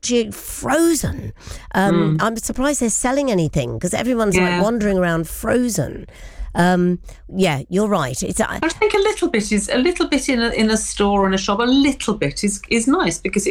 Frozen. I'm surprised they're selling anything because everyone's like wandering around Frozen. You're right. I think a little bit in a store and a shop. A little bit is nice because